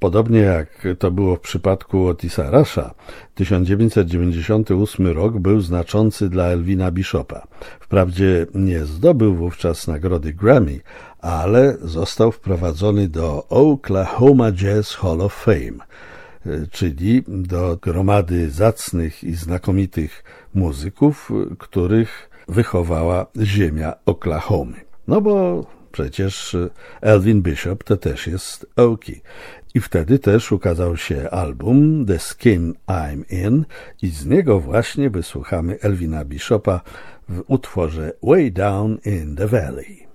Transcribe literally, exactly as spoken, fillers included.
Podobnie jak to było w przypadku Otisa Rusha, tysiąc dziewięćset dziewięćdziesiąty ósmy rok był znaczący dla Elvina Bishopa. Wprawdzie nie zdobył wówczas nagrody Grammy, ale został wprowadzony do Oklahoma Jazz Hall of Fame, czyli do gromady zacnych i znakomitych muzyków, których wychowała ziemia Oklahomy. No bo przecież Elvin Bishop to też jest Okie. I wtedy też ukazał się album The Skin I'm In i z niego właśnie wysłuchamy Elvina Bishopa w utworze Way Down in the Valley.